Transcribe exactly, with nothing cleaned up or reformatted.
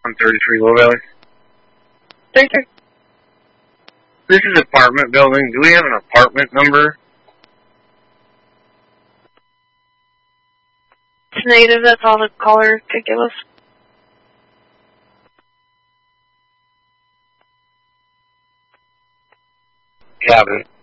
one thirty-three Low Valley. Thank you. This is apartment building. Do we have an apartment number? It's negative. That's all the caller could give us. Cabin.